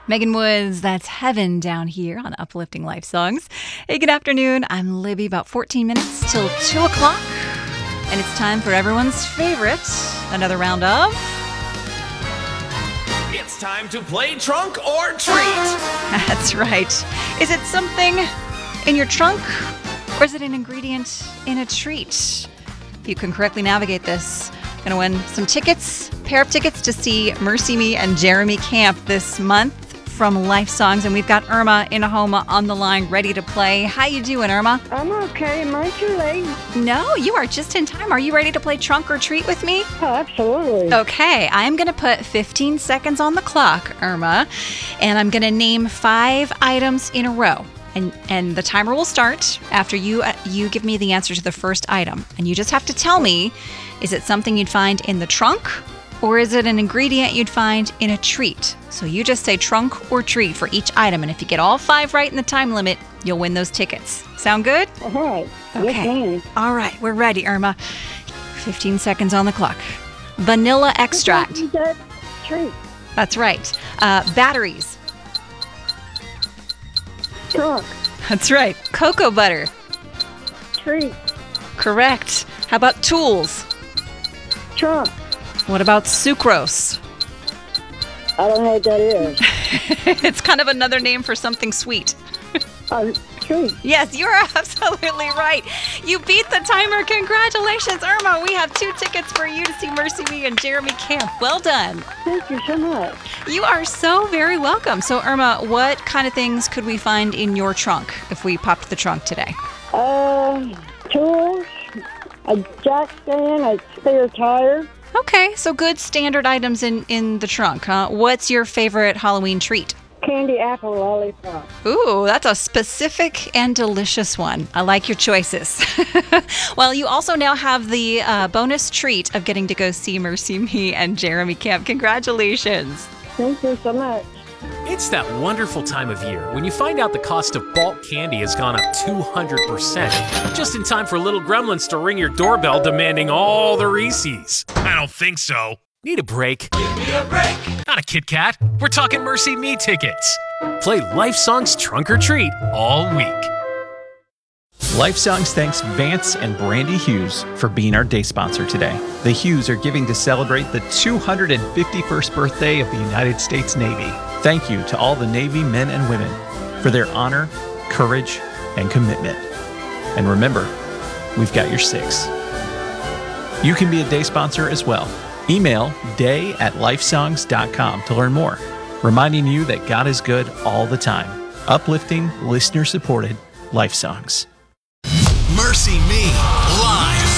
Megan Woods, that's Heaven Down Here on Uplifting Life Songs. Hey, good afternoon. I'm Libby, about 14 minutes till 2 o'clock. And it's time for everyone's favorite, another round of... It's time to play Trunk or Treat. That's right. Is it something in your trunk, or is it an ingredient in a treat? If you can correctly navigate this, going to win some tickets, pair of tickets to see Mercy Me and Jeremy Camp this month from Life Songs. And we've got Irma in Ahoma on the line ready to play. How you doing, Irma? I'm okay. Am I too late? No, you are just in time. Are you ready to play Trunk or Treat with me? Oh, absolutely. Okay, I'm going to put 15 seconds on the clock, Irma, and I'm going to name 5 items in a row. And the timer will start after you give me the answer to the first item. And you just have to tell me, is it something you'd find in the trunk, or is it an ingredient you'd find in a treat? So you just say trunk or treat for each item. And if you get all 5 right in the time limit, you'll win those tickets. Sound good? All right. Okay. Yes, ma'am. All right, we're ready, Irma. 15 seconds on the clock. Vanilla extract. That treat. That's right. Batteries. Trunk. That's right. Cocoa butter. Treat. Correct. How about tools? Trunk. What about sucrose? I don't know what that is. It's kind of another name for something sweet. Treat. Yes, you're absolutely right. You beat the timer. Congratulations, Irma. We have 2 tickets for you to see Mercy Me and Jeremy Camp. Well done. Thank you so much. You are so very welcome. So, Irma, what kind of things could we find in your trunk if we popped the trunk today? Tools, a jack stand, a spare tire. Okay, so good standard items in the trunk, huh? What's your favorite Halloween treat? Candy apple lollipop. Ooh, that's a specific and delicious one. I like your choices. Well, you also now have the bonus treat of getting to go see Mercy Me and Jeremy Camp. Congratulations. Thank you so much. It's that wonderful time of year when you find out the cost of bulk candy has gone up 200%. Just in time for little gremlins to ring your doorbell demanding all the Reese's. I don't think so. Need a break? Give me a break. Not a Kit Kat. We're talking Mercy Me tickets. Play Life Songs Trunk or Treat all week. Life Songs thanks Vance and Brandy Hughes for being our day sponsor today. The Hughes are giving to celebrate the 251st birthday of the United States Navy. Thank you to all the Navy men and women for their honor, courage, and commitment. And remember, we've got your 6. You can be a day sponsor as well. Email day@lifesongs.com to learn more, reminding you that God is good all the time. Uplifting, listener-supported Life Songs. Mercy Me live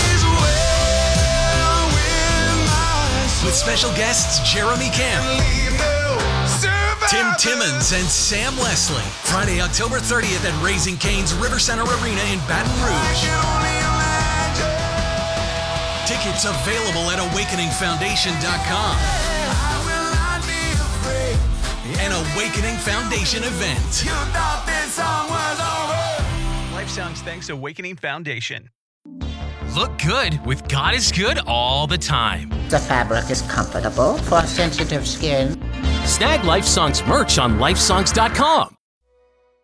with special guests Jeremy Camp, Tim Timmons, and Sam Leslie. Friday, October 30th at Raising Cane's River Center Arena in Baton Rouge. Tickets available at awakeningfoundation.com. An Awakening Foundation event. Life Songs thanks Awakening Foundation. Look good with God is Good all the time. The fabric is comfortable for sensitive skin. Snag Life Songs merch on lifesongs.com.